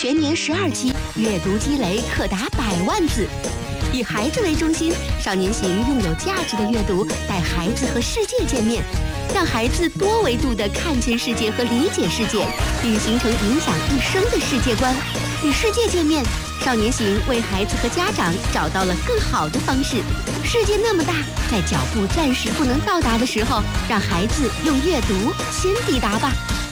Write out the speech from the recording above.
全年12期，阅读积累可达100万字。以孩子为中心，少年行用有价值的阅读带孩子和世界见面，让孩子多维度地看见世界和理解世界，并形成影响一生的世界观。与世界见面，少年行为孩子和家长找到了更好的方式。世界那么大，在脚步暂时不能到达的时候，让孩子用阅读先抵达吧。